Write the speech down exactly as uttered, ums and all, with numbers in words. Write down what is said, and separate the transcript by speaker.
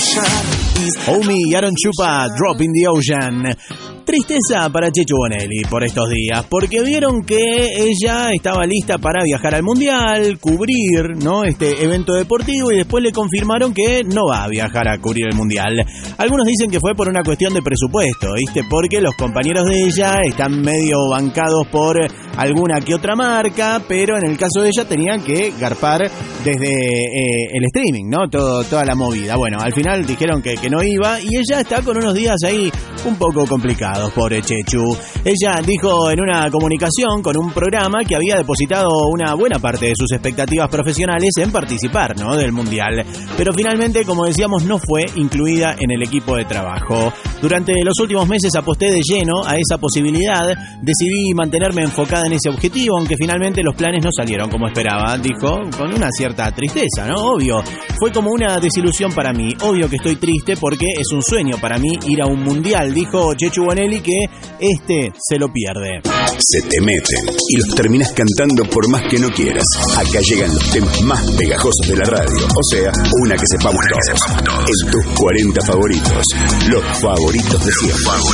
Speaker 1: Omi y Aaron Chupa, Drop in the Ocean. Tristeza para Chechu Bonelli por estos días, porque vieron que ella estaba lista para viajar al Mundial, cubrir, ¿no?, este evento deportivo, y después le confirmaron que no va a viajar a cubrir el Mundial. Algunos dicen que fue por una cuestión de presupuesto, ¿viste? Porque los compañeros de ella están medio bancados por alguna que otra marca, pero en el caso de ella tenían que garpar desde eh, el streaming, ¿no? Todo, toda la movida. Bueno, al final dijeron que, que no iba, y ella está con unos días ahí un poco complicados. Pobre Chechu. Ella dijo en una comunicación con un programa que había depositado una buena parte de sus expectativas profesionales en participar, ¿no?, del Mundial. Pero finalmente, como decíamos, no fue incluida en el equipo de trabajo. Durante los últimos meses aposté de lleno a esa posibilidad. Decidí mantenerme enfocada en ese objetivo, aunque finalmente los planes no salieron como esperaba, dijo, con una cierta tristeza, ¿no? Obvio. Fue como una desilusión para mí. Obvio que estoy triste porque es un sueño para mí ir a un Mundial, dijo Chechu Bonelli, que este se lo pierde.
Speaker 2: Se te meten y los terminás cantando por más que no quieras. Acá llegan los temas más pegajosos de la radio, o sea, una que sepamos todos. En tus cuarenta favoritos, los favoritos de siempre.